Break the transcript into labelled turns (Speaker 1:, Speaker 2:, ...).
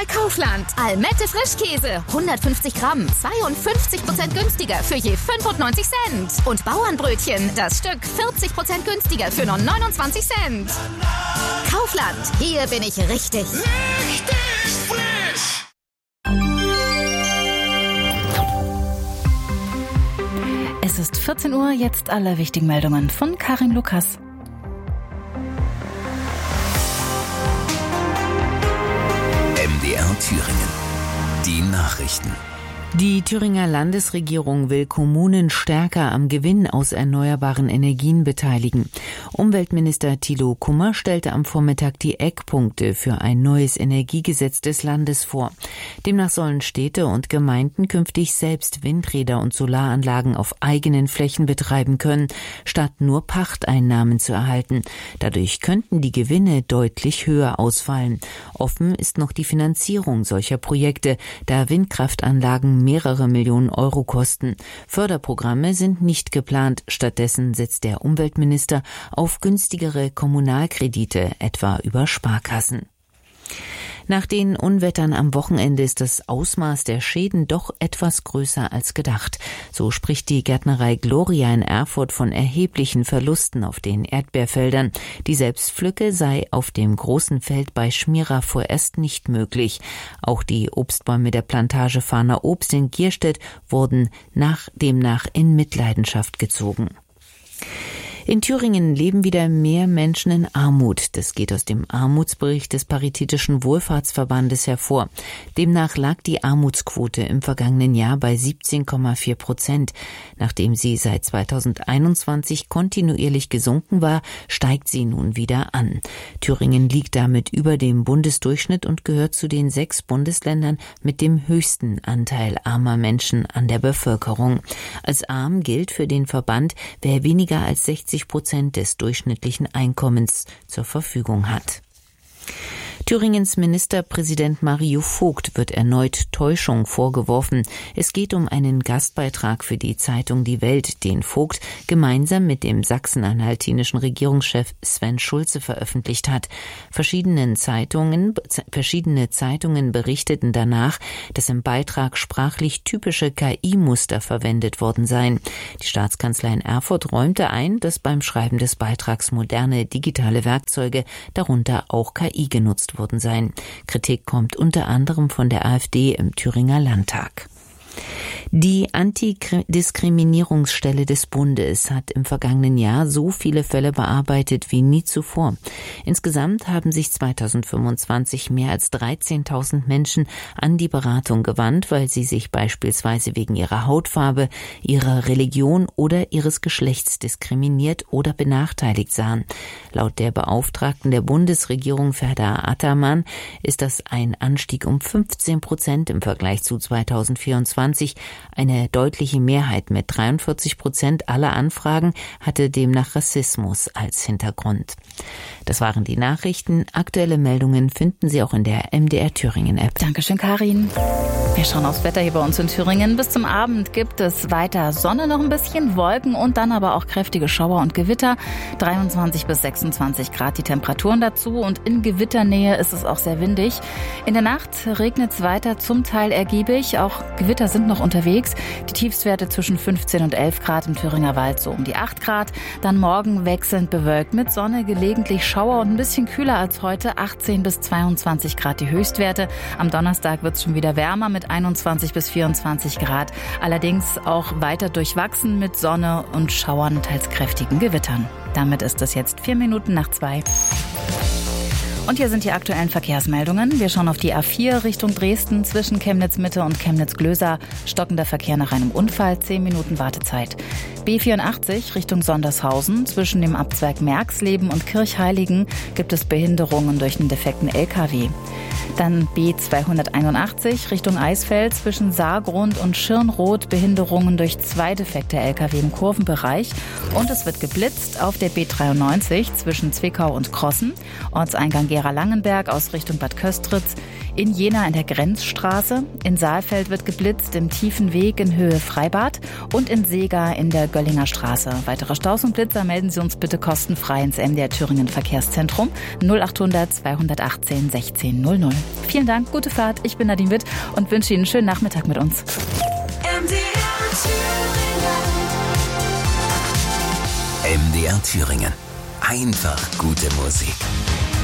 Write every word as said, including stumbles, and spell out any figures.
Speaker 1: bei Kaufland. Almette Frischkäse, hundertfünfzig Gramm, zweiundfünfzig Prozent günstiger für je fünfundneunzig Cent. Und Bauernbrötchen, das Stück vierzig Prozent günstiger für nur neunundzwanzig Cent. Kaufland, hier bin ich richtig.
Speaker 2: Richtig frisch!
Speaker 3: Es ist vierzehn Uhr, jetzt alle wichtigen Meldungen von Karin Lukas.
Speaker 4: M D R Thüringen. Die Nachrichten.
Speaker 5: Die Thüringer Landesregierung will Kommunen stärker am Gewinn aus erneuerbaren Energien beteiligen. Umweltminister Thilo Kummer stellte am Vormittag die Eckpunkte für ein neues Energiegesetz des Landes vor. Demnach sollen Städte und Gemeinden künftig selbst Windräder und Solaranlagen auf eigenen Flächen betreiben können, statt nur Pachteinnahmen zu erhalten. Dadurch könnten die Gewinne deutlich höher ausfallen. Offen ist noch die Finanzierung solcher Projekte, da Windkraftanlagen mehrere Millionen Euro kosten. Förderprogramme sind nicht geplant. Stattdessen setzt der Umweltminister auf günstigere Kommunalkredite, etwa über Sparkassen. Nach den Unwettern am Wochenende ist das Ausmaß der Schäden doch etwas größer als gedacht. So spricht die Gärtnerei Gloria in Erfurt von erheblichen Verlusten auf den Erdbeerfeldern. Die Selbstpflücke sei auf dem großen Feld bei Schmira vorerst nicht möglich. Auch die Obstbäume der Plantage Fahner Obst in Gierstedt wurden nach demnach in Mitleidenschaft gezogen. In Thüringen leben wieder mehr Menschen in Armut. Das geht aus dem Armutsbericht des Paritätischen Wohlfahrtsverbandes hervor. Demnach lag die Armutsquote im vergangenen Jahr bei siebzehn Komma vier Prozent. Nachdem sie seit zweitausendeinundzwanzig kontinuierlich gesunken war, steigt sie nun wieder an. Thüringen liegt damit über dem Bundesdurchschnitt und gehört zu den sechs Bundesländern mit dem höchsten Anteil armer Menschen an der Bevölkerung. Als arm gilt für den Verband, wer weniger als sechzig Prozent des durchschnittlichen Einkommens zur Verfügung hat. Thüringens Ministerpräsident Mario Vogt wird erneut Täuschung vorgeworfen. Es geht um einen Gastbeitrag für die Zeitung Die Welt, den Vogt gemeinsam mit dem sachsen-anhaltinischen Regierungschef Sven Schulze veröffentlicht hat. Verschiedenen Zeitungen, verschiedene Zeitungen berichteten danach, dass im Beitrag sprachlich typische K I-Muster verwendet worden seien. Die Staatskanzlei in Erfurt räumte ein, dass beim Schreiben des Beitrags moderne digitale Werkzeuge, darunter auch K I, genutzt worden sein. Kritik kommt unter anderem von der AfD im Thüringer Landtag. Die Antidiskriminierungsstelle des Bundes hat im vergangenen Jahr so viele Fälle bearbeitet wie nie zuvor. Insgesamt haben sich zweitausendfünfundzwanzig mehr als dreizehntausend Menschen an die Beratung gewandt, weil sie sich beispielsweise wegen ihrer Hautfarbe, ihrer Religion oder ihres Geschlechts diskriminiert oder benachteiligt sahen. Laut der Beauftragten der Bundesregierung Ferda Ataman ist das ein Anstieg um fünfzehn Prozent im Vergleich zu zweitausendvierundzwanzig. Eine deutliche Mehrheit mit dreiundvierzig Prozent aller Anfragen hatte demnach Rassismus als Hintergrund. Das waren die Nachrichten. Aktuelle Meldungen finden Sie auch in der M D R Thüringen App.
Speaker 3: Dankeschön, Karin. Wir schauen aufs Wetter hier bei uns in Thüringen. Bis zum Abend gibt es weiter Sonne, noch ein bisschen Wolken und dann aber auch kräftige Schauer und Gewitter. dreiundzwanzig bis sechsundzwanzig Grad die Temperaturen dazu und in Gewitternähe ist es auch sehr windig. In der Nacht regnet es weiter zum Teil ergiebig. Auch Gewitter sind noch unterwegs. Die Tiefstwerte zwischen fünfzehn und elf Grad im Thüringer Wald, so um die acht Grad. Dann morgen wechselnd bewölkt mit Sonne, gelegentlich Schauer und ein bisschen kühler als heute. achtzehn bis zweiundzwanzig Grad die Höchstwerte. Am Donnerstag wird es schon wieder wärmer mit einundzwanzig bis vierundzwanzig Grad. Allerdings auch weiter durchwachsen mit Sonne und Schauern, teils kräftigen Gewittern. Damit ist es jetzt vier Minuten nach zwei. Und hier sind die aktuellen Verkehrsmeldungen. Wir schauen auf die A vier Richtung Dresden zwischen Chemnitz-Mitte und Chemnitz-Glösa. Stockender Verkehr nach einem Unfall, zehn Minuten Wartezeit. B vierundachtzig Richtung Sondershausen zwischen dem Abzweig Merxleben und Kirchheiligen gibt es Behinderungen durch einen defekten L K W. Dann B zweihunderteinundachtzig Richtung Eisfeld zwischen Saargrund und Schirnroth, Behinderungen durch zwei defekte L K W im Kurvenbereich. Und es wird geblitzt auf der B dreiundneunzig zwischen Zwickau und Krossen. Ortseingang Gera-Langenberg aus Richtung Bad Köstritz. In Jena in der Grenzstraße, in Saalfeld wird geblitzt, im Tiefen Weg in Höhe Freibad und in Seegar in der Göllinger Straße. Weitere Staus und Blitzer melden Sie uns bitte kostenfrei ins M D R Thüringen Verkehrszentrum null achthundert zweihundertachtzehn sechzehn null null. Vielen Dank, gute Fahrt. Ich bin Nadine Witt und wünsche Ihnen einen schönen Nachmittag mit uns.
Speaker 2: M D R Thüringen.
Speaker 4: M D R Thüringen. Einfach gute Musik.